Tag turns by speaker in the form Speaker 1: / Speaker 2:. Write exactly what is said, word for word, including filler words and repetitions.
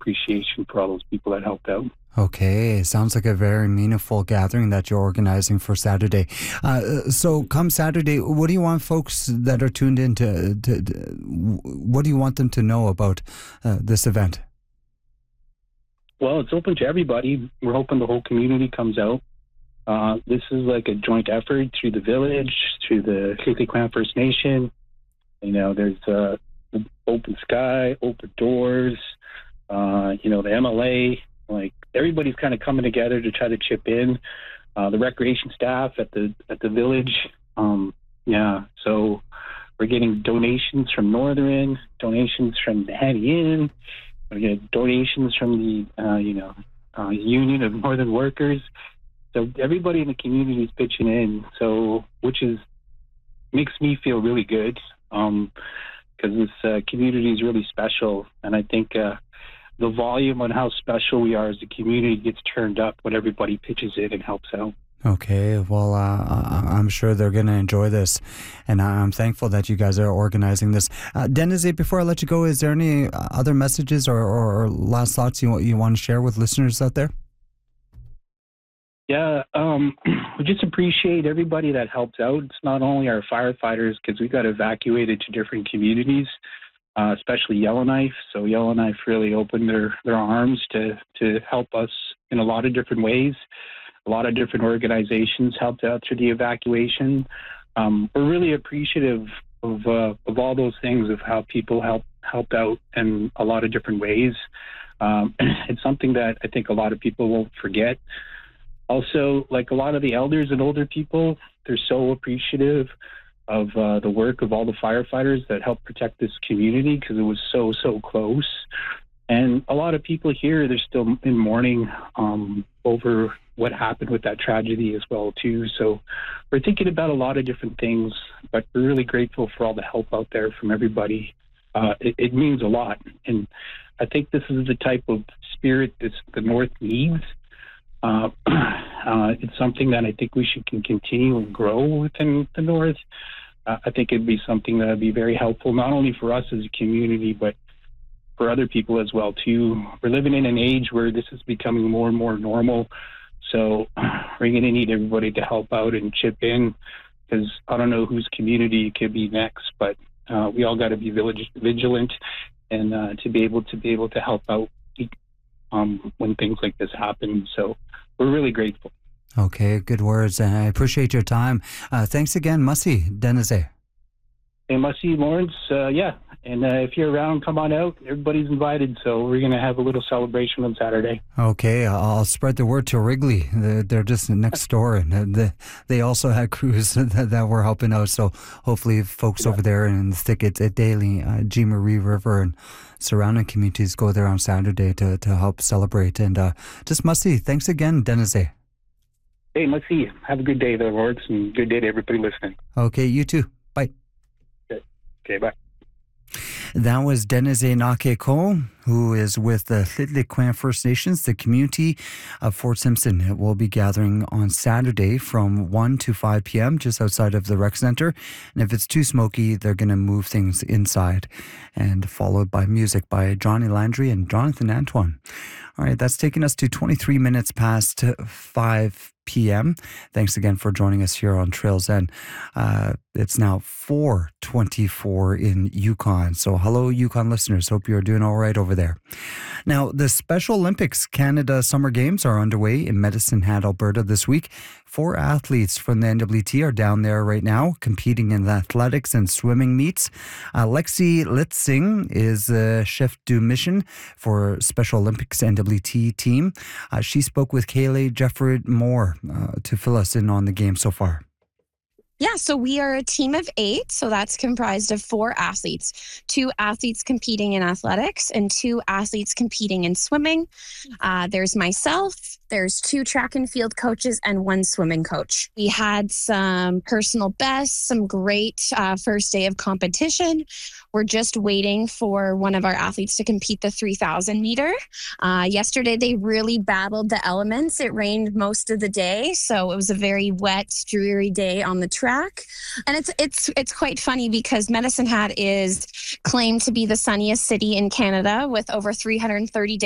Speaker 1: appreciation for all those people that helped out.
Speaker 2: Okay, sounds like a very meaningful gathering that you're organizing for Saturday. Uh, so come Saturday, what do you want folks that are tuned in to, to, to what do you want them to know about uh, this event?
Speaker 1: Well, it's open to everybody. We're hoping the whole community comes out. Uh, this is like a joint effort through the village, through the Lheidli Clan First Nation. You know, there's uh, Open Sky, Open Doors, uh, you know, the M L A. Like, everybody's kind of coming together to try to chip in. Uh, the recreation staff at the at the village. Um, yeah, so we're getting donations from Northern, donations from the Hattie Inn. We get donations from the, uh, you know, uh, Union of Northern Workers. So everybody in the community is pitching in. So, which is makes me feel really good, um, because this uh, community is really special, and I think uh, the volume on how special we are as a community gets turned up when everybody pitches in and helps out.
Speaker 2: Okay, well, uh, I'm sure they're going to enjoy this, and I'm thankful that you guys are organizing this. Uh, Dennis, before I let you go, is there any other messages or, or, or last thoughts you, you want to share with listeners out there?
Speaker 1: Yeah, um, we just appreciate everybody that helps out. It's not only our firefighters, because we got evacuated to different communities, uh, especially Yellowknife. So Yellowknife really opened their, their arms to, to help us in a lot of different ways. A lot of different organizations helped out through the evacuation. Um, we're really appreciative of uh, of all those things, of how people help helped out in a lot of different ways. Um, it's something that I think a lot of people won't forget. Also, like a lot of the elders and older people, they're so appreciative of uh, the work of all the firefighters that helped protect this community, because it was so, so close. And a lot of people here, they're still in mourning um, over what happened with that tragedy as well, too. So we're thinking about a lot of different things, but we're really grateful for all the help out there from everybody. Uh, it, it means a lot. And I think this is the type of spirit that the North needs. Uh, uh, it's something that I think we should can continue and grow within the North. Uh, I think it'd be something that would be very helpful, not only for us as a community, but for other people as well, too. We're living in an age where this is becoming more and more normal. So we're going to need everybody to help out and chip in, because I don't know whose community it could be next, but uh, we all got to be village, vigilant and uh, to be able to be able to help out um, when things like this happen. So we're really grateful.
Speaker 2: Okay, good words. And I appreciate your time. Uh, thanks again, Mussy Dennis.
Speaker 1: Hey, Mussy, Lawrence, uh, yeah. And uh, if you're around, come on out. Everybody's invited, so we're going to have a little celebration on Saturday.
Speaker 2: Okay, I'll spread the word to Wrigley. They're just next door, and they also had crews that were helping out. So hopefully folks yeah. over there in the thicket at Daly, uh, G. Marie River, and surrounding communities go there on Saturday to, to help celebrate. And uh, just Mussy, thanks again, Dennis.
Speaker 1: Hey, Mussy, have a good day, though, Lawrence, and good day to everybody listening.
Speaker 2: Okay, you too. Bye.
Speaker 1: Okay, okay bye.
Speaker 2: That was Dennis Nakeko, who is with the Lheidli Clan First Nations, the community of Fort Simpson. It will be gathering on Saturday from one to five p.m. just outside of the rec center. And if it's too smoky, they're going to move things inside. And followed by music by Johnny Landry and Jonathan Antoine. All right, that's taking us to twenty-three minutes past five p.m. Thanks again for joining us here on Trails End. Uh, it's now four twenty-four in Yukon. So hello, Yukon listeners. Hope you're doing all right over there. Now, the Special Olympics Canada Summer Games are underway in Medicine Hat, Alberta this week. Four athletes from the N W T are down there right now competing in the athletics and swimming meets. Uh, Lexi Litzing is uh, chef du mission for Special Olympics N W T team. Uh, she spoke with Kayleigh Jeffrey Moore uh, to fill us in on the game so far.
Speaker 3: Yeah, so we are a team of eight. So that's comprised of four athletes, two athletes competing in athletics and two athletes competing in swimming. Uh, there's myself, there's two track and field coaches and one swimming coach. We had some personal bests, some great uh, first day of competition. We're just waiting for one of our athletes to compete the three thousand meter. Uh, yesterday, they really battled the elements. It rained most of the day, so it was a very wet, dreary day on the track. And it's it's it's quite funny because Medicine Hat is claimed to be the sunniest city in Canada with over three hundred thirty days